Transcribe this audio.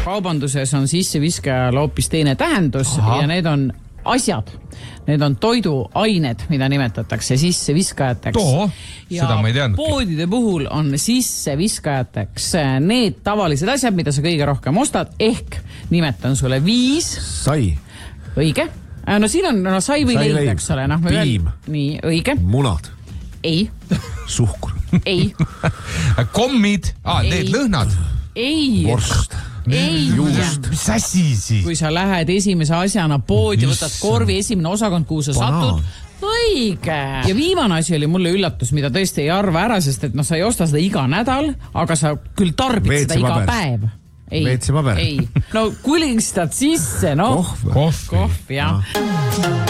kaubanduses on sisseviskajal hoopis teine tähendus. Ja need on asjad. Need on toiduained, mida nimetatakse sisseviskajateks. Seda ma ei teadnud. Poodide puhul on sisseviskajateks need tavalised asjad, mida sa kõige rohkem ostad, ehk nimetan sulle 5. Sai. Õige. No siin on sai või leid, eks ole. Piim. Nii, õige. Munad. Ei. Suhkur. Ei. Kommid. Need lõhnad. Ei. Vorst. Ei. Juust. Mis asi siis? Kui sa lähed esimese asjana poodi, võtad korvi esimene osakond, kuhu sa satud. Õige. Ja viimane asi oli mulle üllatus, mida tõesti ei arva ära, sest et sa ei osta seda iga nädal, aga sa küll tarbid seda iga päev. WC-paber. Ei. No kulistad sisse, Kohv, jah.